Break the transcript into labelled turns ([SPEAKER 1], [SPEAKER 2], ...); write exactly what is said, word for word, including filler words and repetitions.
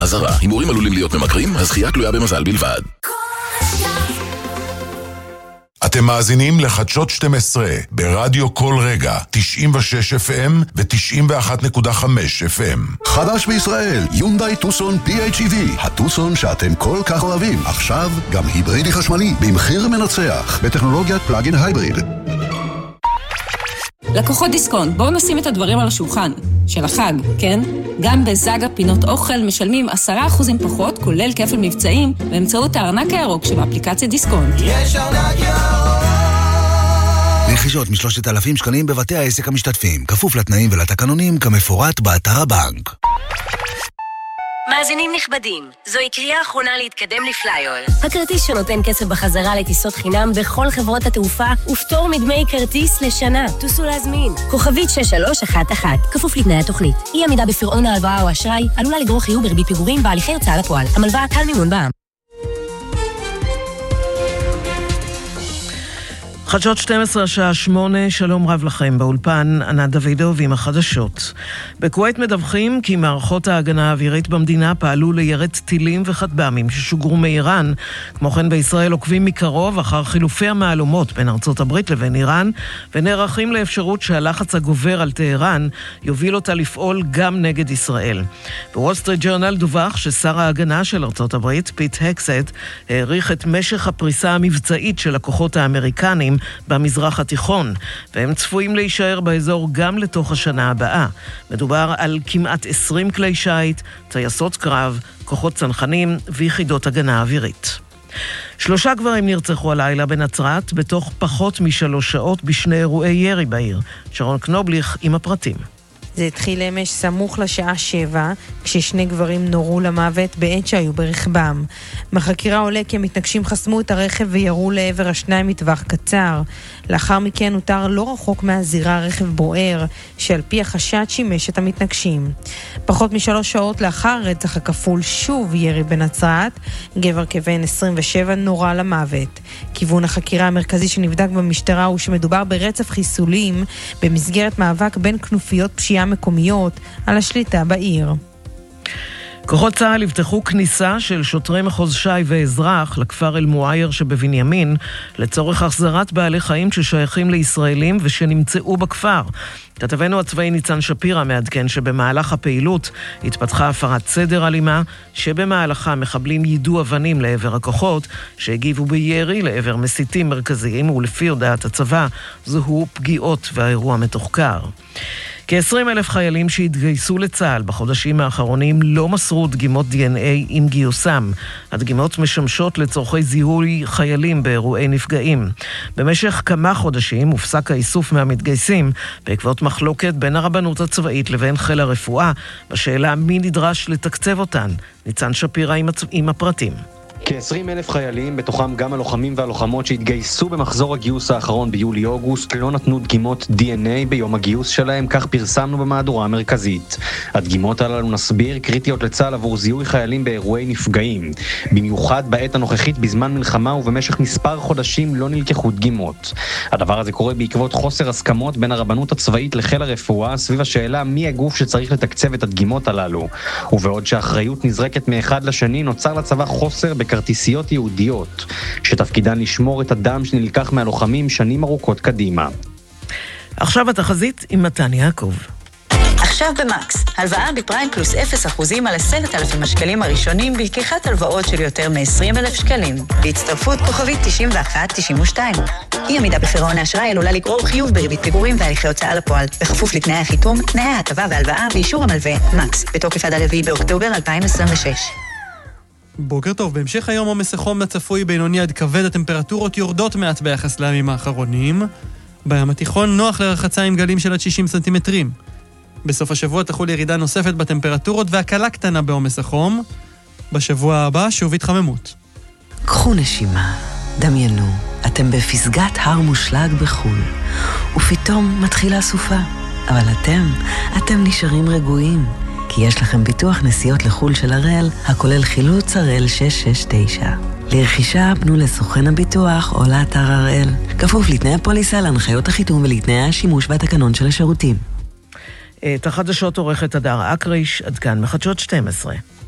[SPEAKER 1] אזהרה, הימורים עלולים להיות ממכרים, הזכייה תלויה במזל בלבד.
[SPEAKER 2] אתם מאזינים לחדשות שתים עשרה ברדיו כל רגע, תשעים ושש אף אם ו-תשעים ואחת נקודה חמש אף אם.
[SPEAKER 3] חדש בישראל, יונדאי טוסון פי אייץ' אי וי, הטוסון שאתם כל כך אוהבים. עכשיו גם היברידי חשמלי, במחיר מנצח, בטכנולוגיית פלאגין הייבריד.
[SPEAKER 4] לקוחות דיסקונט, בואו נשים את הדברים על השולחן. של החג, כן? גם בזאגה פינות אוכל משלמים עשרה אחוזים פחות, כולל כפל מבצעים, באמצעות הארנק הירוק שבאפליקציה דיסקונט.
[SPEAKER 5] יש ארנק ירוק!
[SPEAKER 6] רכישות משלושת אלפים שקלים בבתי העסק המשתתפים, כפוף לתנאים ולתקנונים כמפורט באתר הבנק.
[SPEAKER 7] מאזינים נכבדים, זוהי קריאה אחרונה להתקדם לפליול.
[SPEAKER 8] הכרטיס שנותן כסף בחזרה לטיסות חינם בכל חברות התעופה ופטור מדמי כרטיס לשנה. תוסו להזמין. כוכבית שש שלוש אחת אחת, כפוף לתנאי התוכנית. אי עמידה בפירעון ההלוואה או אשראי עלולה לגרור חיוב בריבית פיגורים בהליכי הוצאה לפועל. המלווה קל מימון בע"מ.
[SPEAKER 9] חדשות שתים עשרה שעה שמונה, שלום רב לכם באולפן, ענת דוידוב עם החדשות. בכווית מדווחים כי מערכות ההגנה האווירית במדינה פעלו לירת טילים וכטב"מים ששוגרו מאיראן. כמו כן בישראל עוקבים מקרוב אחר חילופי המעלומות בין ארצות הברית לבין איראן, ונערכים לאפשרות שהלחץ הגובר על טהרן יוביל אותה לפעול גם נגד ישראל. בוול סטריט ג'ורנל דווח ששר ההגנה של ארצות הברית, פיט הקסט, העריך את משך הפריסה המבצעית של הכוחות האמריקנים במזרח התיכון, והם צפויים להישאר באזור גם לתוך השנה הבאה. מדובר על כמעט עשרים כלי שיט, טייסות קרב, כוחות צנחנים ויחידות הגנה אווירית. שלושה גברים נרצחו הלילה בנצרת בתוך פחות משלוש שעות בשני אירועי ירי בעיר. שרון קנובליך עם הפרטים.
[SPEAKER 10] זה התחיל אמש סמוך לשעה שבע, כששני גברים נורו למוות בעת שהיו ברכבם. מחקירה עולה כי המתנגשים חסמו את הרכב וירו לעבר השניים מטווח קצר. לאחר מכן הותר לא רחוק מהזירה רכב בוער, שעל פי החשד שימש את המתנגשים. פחות משלוש שעות לאחר רצח הכפול שוב ירי בנצרת, גבר כבן עשרים ושבע נורה למוות. כיוון החקירה המרכזי שנבדק במשטרה הוא שמדובר ברצף חיסולים במסגרת מאבק בין כנופיות פשיעה מקומיות על השליטה בעיר.
[SPEAKER 9] כוחות צה"ל הבטחו כניסה של שוטרי מחוז שי ואזרח לכפר אל מועייר שבבנימין לצורך החזרת בעלי חיים ששייכים לישראלים ושנמצאו בכפר. כתבנו הצבאי ניצן שפירא מעדכן שבמהלך הפעילות התפתחה הפרת סדר אלימה, שבמהלכה מחבלים יידו אבנים לעבר הכוחות שהגיבו בירי לעבר מסיתים מרכזיים, ולפי הודעת הצבא זוהו פגיעות והאירוע מתוחקר. כ-עשרים אלף חיילים שהתגייסו לצה"ל בחודשים האחרונים לא מסרו דגימות די אן איי עם גיוסם. הדגימות משמשות לצורכי זיהוי חיילים באירועי נפגעים. במשך כמה חודשים הופסק האיסוף מהמתגייסים בעקבות מחלוקת בין הרבנות הצבאית לבין חיל הרפואה בשאלה מי נדרש לתקצב אותן. ניצן שפירא עם, הצ... עם הפרטים.
[SPEAKER 11] כ-עשרים אלף חיילים, בתוכם גם הלוחמים והלוחמות שהתגייסו במחזור הגיוס האחרון ביולי-אוגוסט, לא נתנו דגימות די אן איי ביום הגיוס שלהם, כך פרסמנו במהדורה המרכזית. הדגימות הללו נסביר קריטיות לצה"ל עבור זיהוי חיילים באירועי נפגעים. במיוחד בעת הנוכחית בזמן מלחמה ובמשך מספר חודשים לא נלקחו דגימות. הדבר הזה קורה בעקבות חוסר הסכמות בין הרבנות הצבאית לחיל הרפואה סביב השאלה מי הגוף שצריך לתקצב את הדגימות הללו. ובעוד שהאחריות נזרקת מאחד לשני, נוצר לצבא חוסר בכרטיסיות יהודיות, שתפקידן לשמור את הדם שנלקח מהלוחמים שנים ארוכות קדימה.
[SPEAKER 9] עכשיו התחזית עם מתן יעקב.
[SPEAKER 7] עכשיו במקס, הלוואה בפריים פלוס אפס אחוזים על עשרת אלפים השקלים הראשונים בלקיחת הלוואות של יותר מ-עשרים אלף שקלים. בהצטרפות כוכבית תשעים ואחת תשעים ושתיים. אי עמידה בפירעון האשראי עלולה לגרור חיוב בריבית פיגורים והליכי הוצאה לפועל, בכפוף לתנאי החיתום, תנאי ההטבה והלוואה ואישור המלווה. מקס, בתוקף עד הרביעי באוקטובר אלפיים עשרים ושש.
[SPEAKER 12] בוקר טוב, בהמשך היום עומס החום הצפוי בינוני עד כבד, הטמפרטורות יורדות מעט ביחס לימים האחרונים. בים התיכון נוח לרחצה עם גלים של עד שישים סנטימטרים. בסוף השבוע תחול ירידה נוספת בטמפרטורות והקלה קטנה בעומס החום. בשבוע הבא שוב התחממות.
[SPEAKER 13] קחו נשימה, דמיינו, אתם בפסגת הר מושלג בחול, ופתאום מתחילה סופה. אבל אתם, אתם נשארים רגועים, כי יש לכם ביטוח נסיעות לחול של הראל, הכולל חילוץ הראל שש שש תשע. לרכישה פנו לסוכן הביטוח או לאתר הראל, כפוף לתנאי הפוליסה, להנחיות החיתום ולתנאי השימוש והתקנון של השירותים.
[SPEAKER 9] את החדשות עורכת הדר אקריש, עד כאן מחדשות שתים עשרה.